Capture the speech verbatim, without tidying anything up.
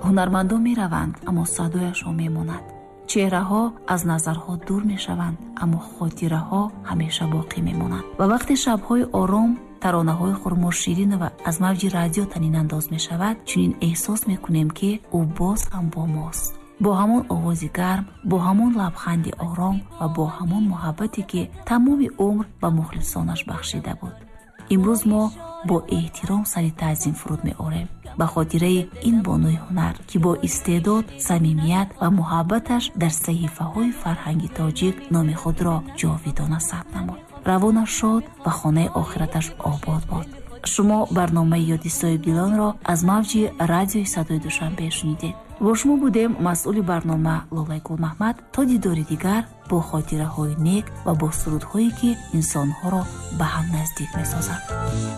ҳунармандон мераванд, аммо садояшон мемонад. чеҳраҳо аз назарҳо дур мешаванд, аммо хотираҳо ҳамеша боқӣ мемонанд. ва вақте шабҳои ором таронаҳои хурмоширин ва аз мавҷи радио танинандоз мешавад, чунин эҳсос мекунем ки ӯ боз ҳам бо мост, бо ҳамон овози гарм, бо ҳамон лабханди ором ва бо ҳамон муҳаббате ки тамоми умр ба мухлисонаш бахшида буд. имрӯз мо бо эҳтиром сари таъзим фуруд меорем ба хотираи ин бонуи ҳунар, ки бо истеъдод, самимият ва муҳаббаташ дар саҳифаҳои фарҳанги тоҷик номи худро ҷовидона сабт намуд. равонаш шод ва хонаи охираташ обод бод. шумо барномаи ёди соҳибдилонро аз мавҷи радиои садои душанбе шунидед. бо шумо будем масъули барнома Лолаи Гулмаҳмад. то дидори дигар бо хотираҳои нек ва бо сурудҳое ки инсонҳоро ба ҳам наздик месозанд.